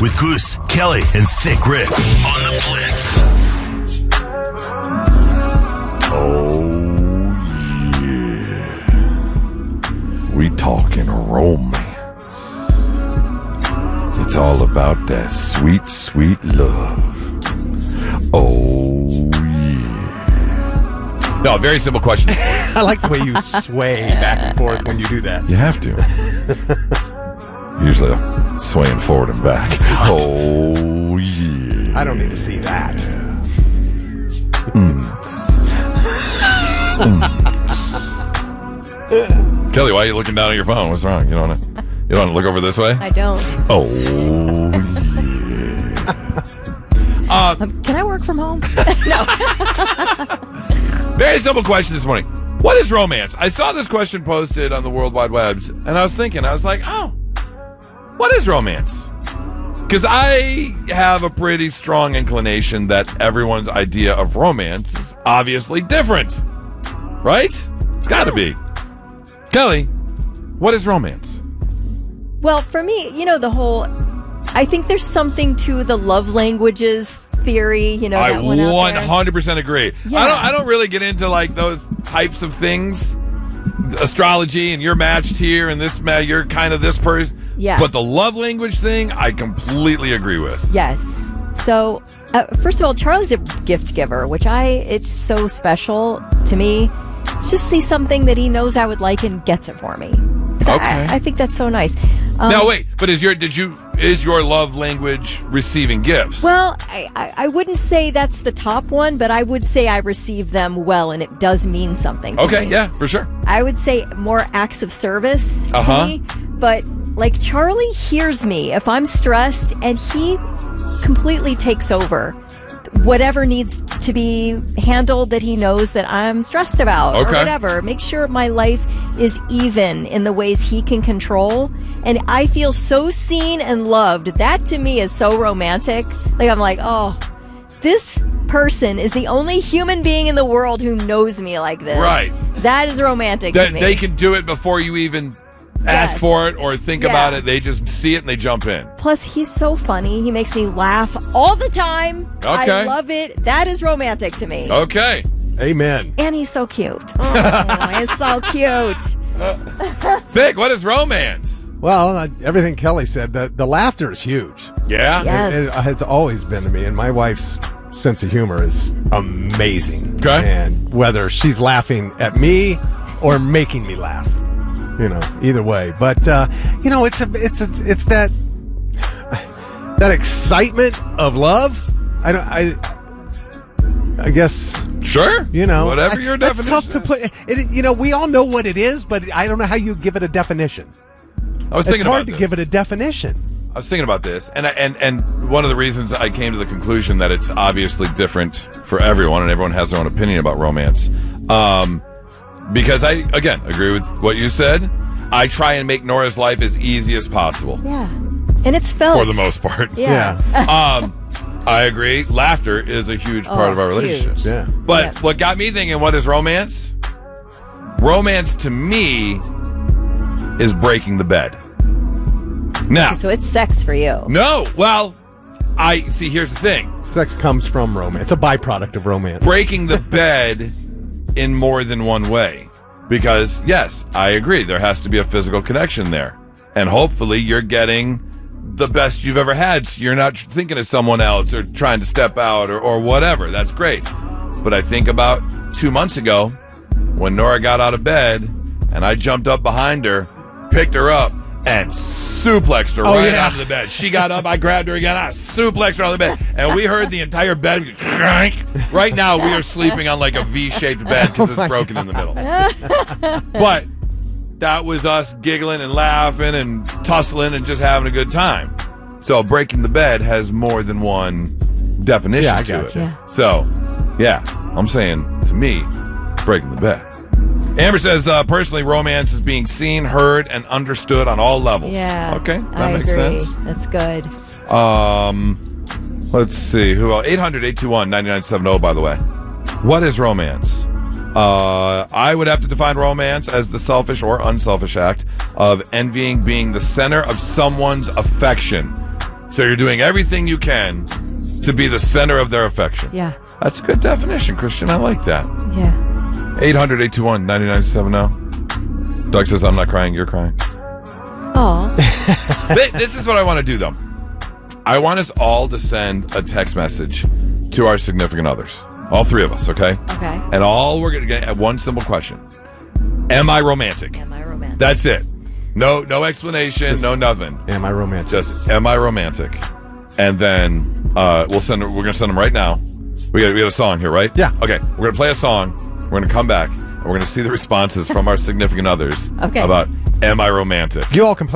with Goose, Kelly, and Thick Rick on the Blitz. Oh, yeah. We talking romance. It's all about that sweet, sweet love. Oh, yeah. No, very simple question. I like the way you sway back and forth when you do that. You have to. Usually I'm swaying forward and back. Oh, yeah. I don't need to see that. Kelly, why are you looking down at your phone? What's wrong? You don't want to look over this way? I don't. Oh, yeah. Can I work from home? Very simple question this morning. What is romance? I saw this question posted on the World Wide Webs, and I was like, oh, what is romance? Because I have a pretty strong inclination that everyone's idea of romance is obviously different. Right? It's got to be. Kelly, what is romance? Well, for me, I think there's something to the love languages theory, I that one out there. 100% agree. Yeah. I don't really get into like those types of things. Astrology and you're matched here and this you're kind of this person. Yeah. But the love language thing, I completely agree with. Yes. So, first of all, Charlie's a gift giver, which it's so special to me. Just see something that he knows I would like and gets it for me. Okay. I think that's so nice. Now wait, but is your love language receiving gifts? Well, I wouldn't say that's the top one, but I would say I receive them well, and it does mean something to Okay, me. yeah, for sure. I would say more acts of service to me, but like Charlie hears me if I'm stressed, and he completely takes over whatever needs to be handled that he knows that I'm stressed about or whatever. Make sure my life is even in the ways he can control. And I feel so seen and loved. That to me is so romantic. Like I'm like, oh, this person is the only human being in the world who knows me like this. Right. That is romantic to me. They can do it before you even ask for it or think about it. They just see it and they jump in. Plus, he's so funny. He makes me laugh all the time. Okay. I love it. That is romantic to me. Okay. Amen. And he's so cute. Oh, he's so cute. Thick, what is romance? Well, everything Kelly said, the laughter is huge. Yeah? Yes. It has always been to me, and my wife's sense of humor is amazing. Okay. And whether she's laughing at me or making me laugh, either way. But it's that excitement of love. I guess. Sure. Whatever your definition it's tough to put it. We all know what it is, but I don't know how you give it a definition. It's hard to give it a definition. I was thinking about this, and one of the reasons I came to the conclusion that it's obviously different for everyone, and everyone has their own opinion about romance. Because I, again, agree with what you said. I try and make Nora's life as easy as possible. Yeah. And it's felt. For the most part. Yeah. I agree. Laughter is a huge part of our relationship. Huge. Yeah. But what got me thinking, what is romance? Romance to me is breaking the bed. Now. So it's sex for you. No. Well, here's the thing. Sex comes from romance. It's a byproduct of romance. Breaking the bed in more than one way. Because, yes, I agree. There has to be a physical connection there. And hopefully you're getting the best you've ever had. So you're not thinking of someone else or trying to step out or whatever. That's great. But I think about 2 months ago when Nora got out of bed and I jumped up behind her, picked her up, and suplexed her out of the bed. She got up, I grabbed her again, I suplexed her out of the bed, and we heard the entire bed crank. Right now, we are sleeping on like a V-shaped bed because it's broken in the middle. But that was us giggling and laughing and tussling and just having a good time. So breaking the bed has more than one definition to it. Yeah. So, yeah, I'm saying, to me, breaking the bed. Amber says, personally, romance is being seen, heard, and understood on all levels. Yeah. Okay, that I makes agree. sense. That's good. Let's see. Who else? 800-821-9970, by the way. What is romance? I would have to define romance as the selfish or unselfish act of envying being the center of someone's affection. So you're doing everything you can to be the center of their affection. Yeah. That's a good definition, Christian. I like that. Yeah. 800-821-9970. Doug says, I'm not crying, you're crying. Oh. This is what I want to do, though. I want us all to send a text message to our significant others. All three of us, okay? Okay. And all we're going to get one simple question. Am I romantic? Am I romantic? That's it. No explanation, no nothing. Am I romantic? Just, am I romantic? And then we're going to send them right now. We got a song here, right? Yeah. Okay. We're going to play a song. We're going to come back. And we're going to see the responses from our significant others Okay. about, am I romantic? You all can play